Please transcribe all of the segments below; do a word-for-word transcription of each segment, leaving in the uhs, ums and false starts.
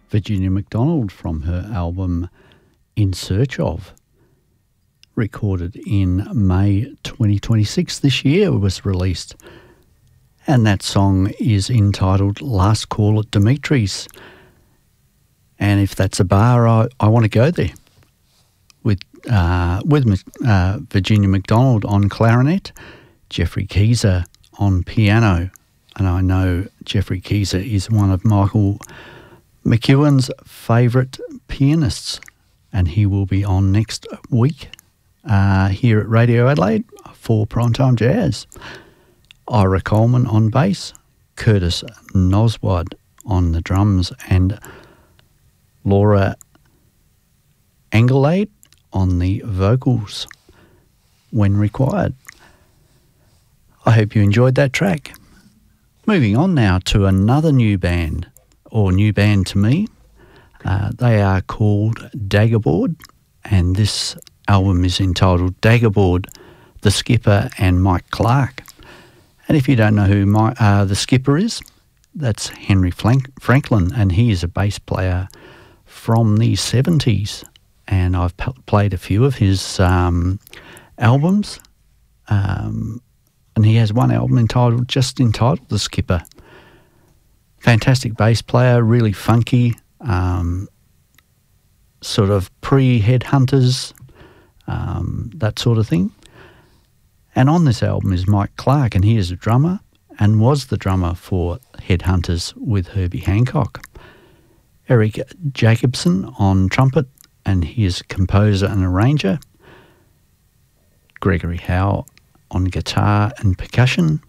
Virginia McDonald from her album In Search Of, recorded in May twenty twenty-six. This year was released, and that song is entitled Last Call at Dimitri's. And if that's a bar, I, I want to go there with uh, with uh, Virginia McDonald on clarinet, Jeffrey Keezer on piano, and I know Jeffrey Keezer is one of Michael McEwen's favourite pianists, and he will be on next week uh, here at Radio Adelaide for Primetime Jazz. Ira Coleman on bass, Curtis Noswad on the drums, and Laura Engelade on the vocals when required. I hope you enjoyed that track. Moving on now to another new band, or new band to me. Uh, they are called Daggerboard, and this album is entitled Daggerboard, The Skipper and Mike Clark. And if you don't know who my, uh, the Skipper is, that's Henry Frank- Franklin, and he is a bass player from the seventies. And I've p- played a few of his um, albums, um, and he has one album entitled, just entitled The Skipper. Fantastic bass player, really funky, um, sort of pre-Headhunters, um, that sort of thing. And on this album is Mike Clark, and he is a drummer and was the drummer for Headhunters with Herbie Hancock. Eric Jacobson on trumpet, and he is a composer and arranger. Gregory Howe on guitar and percussion.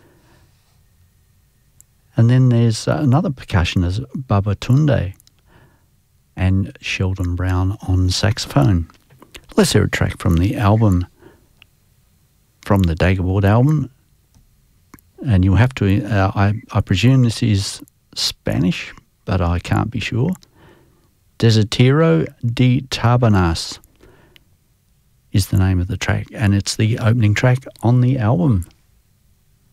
And then there's uh, another percussionist, Baba Tunde, and Sheldon Brown on saxophone. Let's hear a track from the album, from the Daggerboard album. And you'll have to, uh, I, I presume this is Spanish, but I can't be sure. Desierto de Tabernas is the name of the track, and it's the opening track on the album.